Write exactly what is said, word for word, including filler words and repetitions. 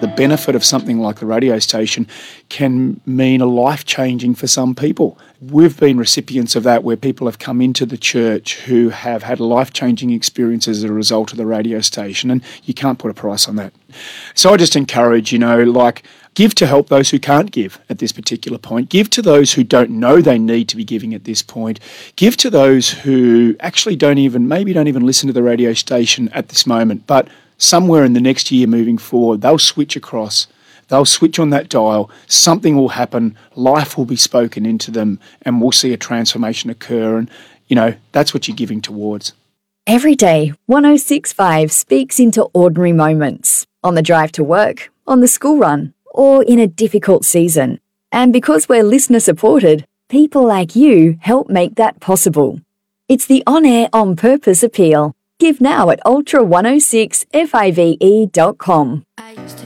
the benefit of something like the radio station can mean a life-changing for some people. We've been recipients of that, where people have come into the church who have had life-changing experiences as a result of the radio station, and you can't put a price on that. So I just encourage, you know, like, give to help those who can't give at this particular point. Give to those who don't know they need to be giving at this point. Give to those who actually don't even, maybe don't even listen to the radio station at this moment, but somewhere in the next year moving forward, they'll switch across. They'll switch on that dial. Something will happen. Life will be spoken into them, and we'll see a transformation occur. And, you know, that's what you're giving towards. Every day, one oh six point five speaks into ordinary moments. On the drive to work, on the school run, or in a difficult season. And because we're listener supported, people like you help make that possible. It's the On Air On Purpose appeal. Give now at ultra one oh six five e dot com.